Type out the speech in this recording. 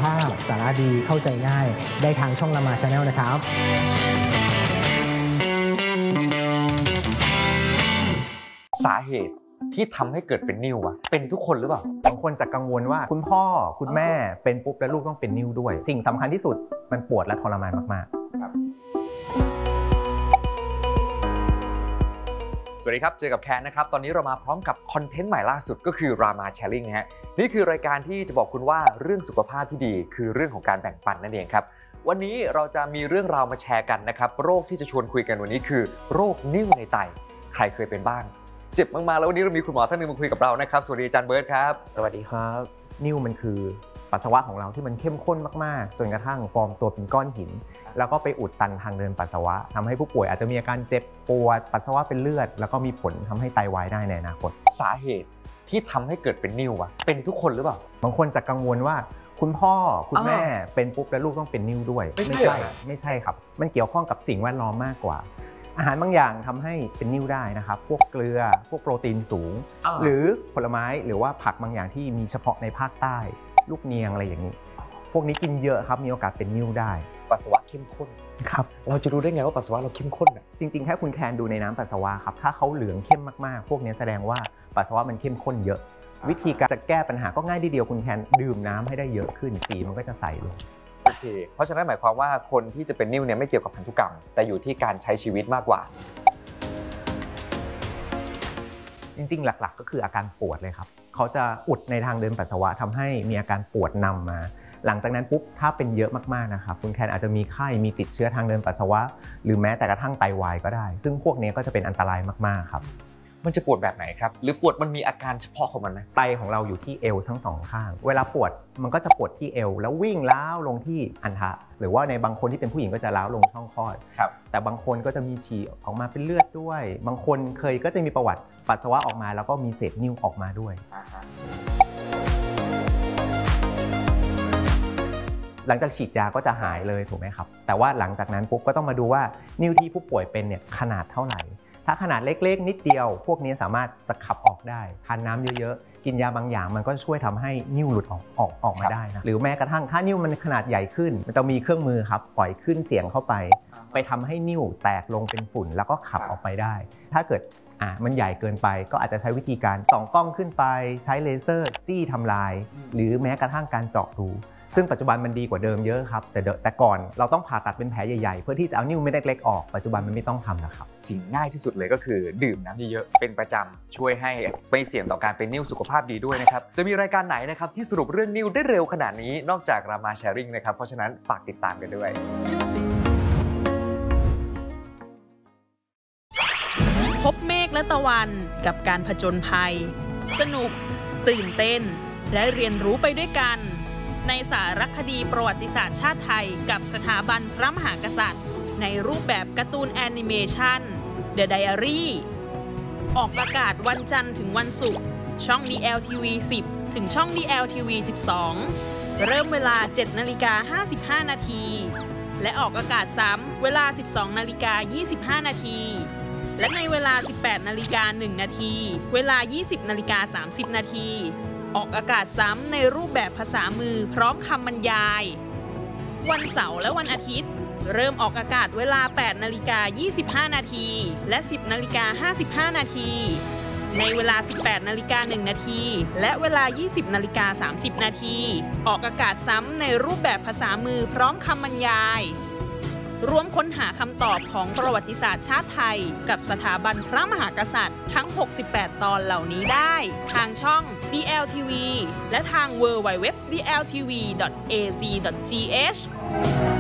ภาพสาระดีเข้าใจง่ายได้ทางช่องรามาชาแนลนะครับสาเหตุที่ทำให้เกิดเป็นนิ่วอะเป็นทุกคนหรือเปล่าบางคนจะกังวลว่าคุณพ่อคุณแม่เป็นปุ๊บแล้วลูกต้องเป็นนิ่วด้วยสิ่งสำคัญที่สุดมันปวดและทรมานมากสวัสดีครับเจอกับแคนนะครับตอนนี้เรามาพร้อมกับคอนเทนต์ใหม่ล่าสุดก็คือ Rama Sharing นะฮะนี่คือรายการที่จะบอกคุณว่าเรื่องสุขภาพที่ดีคือเรื่องของการแบ่งปันนั่นเองครับวันนี้เราจะมีเรื่องราวมาแชร์กันนะครับโรคที่จะชวนคุยกันวันนี้คือโรคนิ่วในไตใครเคยเป็นบ้างเจ็บมากๆแล้ววันนี้เรามีคุณหมอท่านหนึ่งมาคุยกับเรานะครับสวัสดีอาจารย์เบิร์ตครับสวัสดีครับนิ่วมันคือปัสสาวะของเราที่มันเข้มข้นมากๆจนกระทั่งฟอร์มตัวเป็นก้อนหินแล้วก็ไปอุดตันทางเดินปัสสาวะทำให้ผู้ป่วยอาจจะมีอาการเจ็บปวดปัสสาวะเป็นเลือดแล้วก็มีผลทำให้ไตวายได้ในอนาคตสาเหตุที่ทำให้เกิดเป็นนิ่วอะเป็นทุกคนหรือเปล่าบางคนจะกังวลว่าคุณพ่อคุณแม่เป็นปุ๊บแล้วลูกต้องเป็นนิ่วด้วยไม่ใช่ครับมันเกี่ยวข้องกับสิ่งแวดล้อมมากกว่าอาหารบางอย่างทำให้เป็นนิ่วได้นะครับพวกเกลือพวกโปรตีนสูงหรือผลไม้หรือว่าผักบางอย่างที่มีเฉพาะในภาคใต้ลูกเนียงอะไรอย่างนี้พวกนี้กินเยอะครับมีโอกาสเป็นนิ่วได้ปัสสาวะเข้มข้นครับเราจะรู้ได้ไงว่าปัสสาวะเราเข้มข้นจริงๆแค่คุณแคนดูในน้ำปัสสาวะครับถ้าเขาเหลืองเข้มมากๆพวกนี้แสดงว่าปัสสาวะมันเข้มข้นเยอะวิธีการจะแก้ปัญหาก็ง่ายทีเดียวคุณแคนดื่มน้ำให้ได้เยอะขึ้นสีมันก็จะใสลงโอเคเพราะฉะนั้นหมายความว่าคนที่จะเป็นนิ่วเนี่ยไม่เกี่ยวกับพันธุกรรมแต่อยู่ที่การใช้ชีวิตมากกว่าจริงๆหลักๆก็คืออาการปวดเลยครับเขาจะอุดในทางเดินปัสสาวะทำให้มีอาการปวดนำมาหลังจากนั้นปุ๊บถ้าเป็นเยอะมากๆนะครับคุณแคนอาจจะมีไข้มีติดเชื้อทางเดินปัสสาวะหรือแม้แต่กระทั่งไตวายก็ได้ซึ่งพวกนี้ก็จะเป็นอันตรายมากๆครับมันจะปวดแบบไหนครับหรือปวดมันมีอาการเฉพาะของมันไหมไตของเราอยู่ที่เอวทั้งสองข้างเวลาปวดมันก็จะปวดที่เอวแล้ววิ่งล้าวลงที่อัณฑะหรือว่าในบางคนที่เป็นผู้หญิงก็จะล้าวลงช่องคลอดแต่บางคนก็จะมีฉี่ออกมาเป็นเลือดด้วยบางคนก็จะมีประวัติปัสสาวะออกมาแล้วก็มีเศษนิ่วออกมาด้วยหลังจากฉีดยาก็จะหายเลยถูกไหมครับแต่ว่าหลังจากนั้นปุ๊บก็ต้องมาดูว่านิ่วที่ผู้ป่วยเป็นเนี่ยขนาดเท่าไหร่ถ้าขนาดเล็กๆนิดเดียวพวกนี้สามารถจะขับออกได้ทานน้ำเยอะๆกินยาบางอย่างมันก็ช่วยทำให้นิ่วหลุดออกมาได้นะหรือแม้กระทั่งถ้านิ่วมันขนาดใหญ่ขึ้นมันจะมีเครื่องมือครับปล่อยขึ้นเสียงเข้าไปทำให้นิ่วแตกลงเป็นฝุ่นแล้วก็ขับออกไปได้ถ้าเกิดมันใหญ่เกินไปก็อาจจะใช้วิธีการส่องกล้องขึ้นไปใช้เลเซอร์จี้ทำลายหรือแม้กระทั่งการเจาะรูซึ่งปัจจุบันมันดีกว่าเดิมเยอะครับแต่ก่อนเราต้องผ่าตัดเป็นแผลใหญ่ๆเพื่อที่จะเอานิ่วเม็ดเล็กๆออกปัจจุบันมันไม่ต้องทำแล้วครับสิ่งง่ายที่สุดเลยก็คือดื่มน้ำเยอะๆเป็นประจำช่วยให้ไม่เสี่ยงต่อการเป็นนิ่วสุขภาพดีด้วยนะครับจะมีรายการไหนนะครับที่สรุปเรื่องนิ่วได้เร็วขนาดนี้นอกจากรามาแชร์ริ่งนะครับเพราะฉะนั้นฝากติดตามกันด้วยพบเมฆและตะวันกับการผจญภัยสนุกตื่นเต้นและเรียนรู้ไปด้วยกันในสารคดีประวัติศาสตร์ชาติไทยกับสถาบันพระมหากษัตริย์ในรูปแบบการ์ตูนแอนิเมชัน The Diary ออกอากาศวันจันทร์ถึงวันศุกร์ช่อง DLTV 10 ถึงช่อง DLTV 12 เริ่มเวลา 7:55 นาทีและออกอากาศซ้ำเวลา 12:25 นาทีและในเวลา 18:01 นาทีเวลา 20:30 นาทีออกอากาศซ้ำในรูปแบบภาษามือพร้อมคำบรรยายวันเสาร์และวันอาทิตย์เริ่มออกอากาศเวลา 8:25 นาทีและ 10:55 นาทีในเวลา 18:01 นาทีและเวลา 20:30 นาทีออกอากาศซ้ำในรูปแบบภาษามือพร้อมคำบรรยายร่วมค้นหาคำตอบของประวัติศาสตร์ชาติไทยกับสถาบันพระมหากษัตริย์ทั้ง 68 ตอนเหล่านี้ได้ทางช่อง DLTV และทาง www.dltv.ac.th